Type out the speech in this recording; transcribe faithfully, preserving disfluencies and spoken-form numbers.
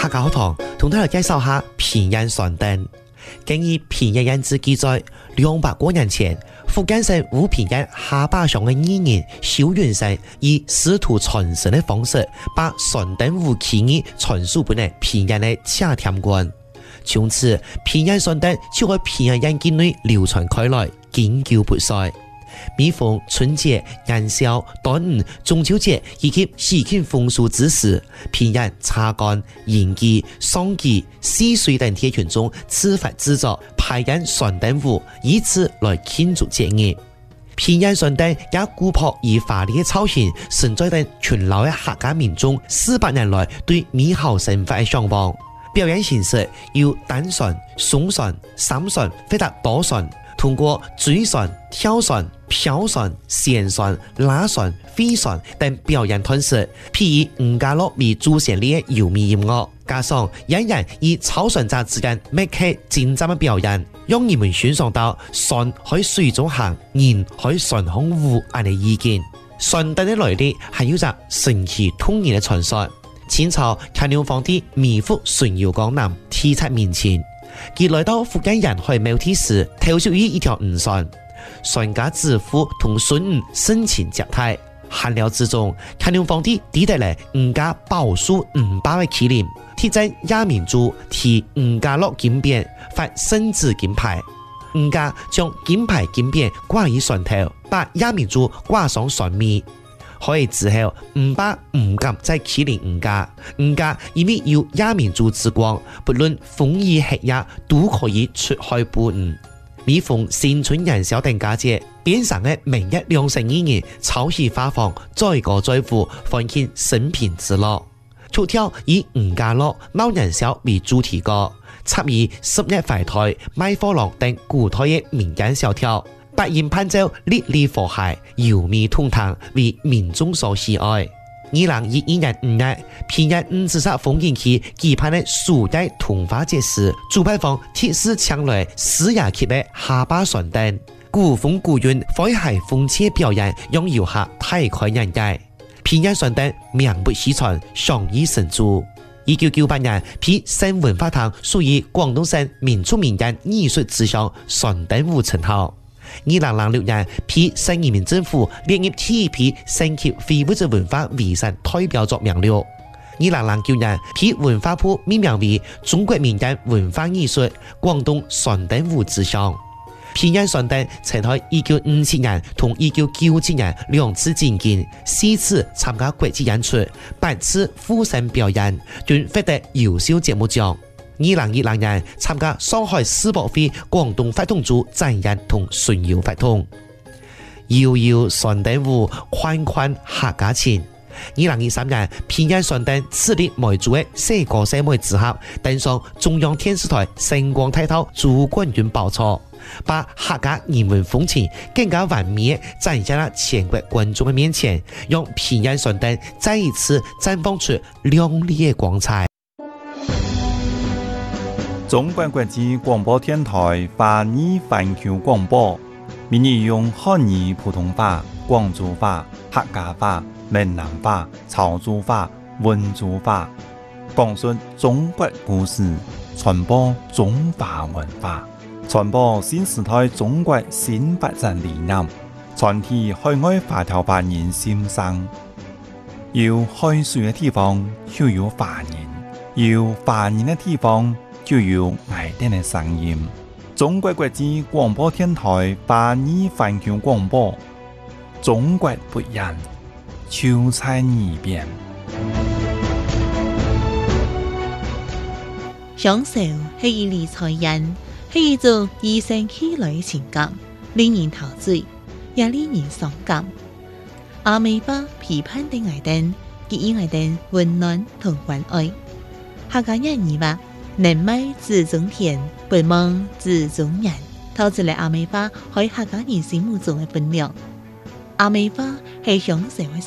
客家學堂同大家介紹下平安傳燈。根據平安人誌記載，兩百多年前，福建省武平縣下巴鄉嘅義人蕭元生以師徒傳承嘅方式，把傳燈舞起義傳授俾呢平安嘅車添官。從此，平安傳燈就喺平安人境內流傳開來，經久不衰。每逢春節、元宵、端午、中秋節以及喜慶風俗之時，平安茶館、迎祭、喪祭、四歲等貼群中自發製作排演傳燈舞，以此來慶祝節日。平安傳燈也古樸而華麗嘅造型，承載住群老嘅客家民眾四百年來對美好生活嘅向往。表演形式由單傳、雙傳、三傳或者多傳，通過追傳、跳傳、飄傳、旋傳、拉傳、飛傳等表演方式，譬以五家樂為主旋律嘅優美音樂，加上演員以操船者之間默契精湛嘅表演，讓人們欣賞到船喺水中行，人喺船空舞咁嘅意見。傳燈嘅來歷係有着神奇通人嘅傳說。清朝乾隆皇帝微服巡遊江南，體察民情。佢來到福建人海廟梯時，投宿於一條漁船，船家子夫同孫兒深情接待。閒聊之中，乾隆皇帝遞得嚟五家寶樹五百嘅麒麟，貼在亞明珠替五家樂金匾發聖旨金牌。五家將金牌金匾掛於船頭，把亞明珠掛上船尾。開之後，五百唔敢再麒麟五家，五家因為有亞明珠之光，不論風雨黑夜都可以出海捕魚。每逢新春元宵等佳節，邊上嘅明日兩成二人抄起花房，載歌載舞，歡慶新平之樂。曲調以五家樂、鬧元宵為主題歌，插以十日懷胎、賣貨郎等古代嘅民間小調。八音伴奏，歷歷和諧，優美通透，為民眾所喜愛。二零二一年五月，平安五指山風景區舉辦的暑假童話節時，主辦方特事搶來四廿級的下巴傳燈，古風古韻、詼諧風趣表演，讓遊客大開眼界。平安傳燈名不虛傳，享譽深著。一九九八年，被省文化廳屬於廣東省民族民間藝術之鄉傳燈舞稱號。二零零六年，被省人民政府列入第一批省級非物質文化遺產代表作名錄。二零零九年，被文化部命名為中國民間文化藝術廣東傳燈舞之鄉。平安傳燈曾在一九五七年同一九九七年兩次進京，四次參加國際演出，八次赴省表演，均獲得優秀節目獎。二零二零年參加上海世博會廣東發筒組展演同巡遊發筒，遙遙傳燈舞，款款客家情。二零二三年，平安傳燈設立梅組嘅四個社妹之後，登上中央電視台星光大道主冠軍寶座，把客家人文風情更加完美展現喺全國觀眾嘅面前，讓平安傳燈再一次綻放出亮麗嘅光彩。 中國國際廣播電台華語環球廣播，每日用漢語、普通話、廣州話、客家話、閩南話、潮州話、溫州話，講述中國故事，傳播中華文化，傳播新時代中國新發展理念，傳遞海外華僑華人心聲。有海水嘅地方就有華人，有華人嘅地方就有愛人的聲音。中國國際廣播電台華語環球廣播，中國不一樣，就在耳邊。 享受係一類財人，係一種與生俱來嘅情感，令人陶醉，也令人傷感。阿美巴批判的愛人，給予愛人溫暖同關愛。客家人語話：能賣自種田，不忘自種人。透出嚟阿美巴喺客家人心目中嘅分量。阿美巴係享受嘅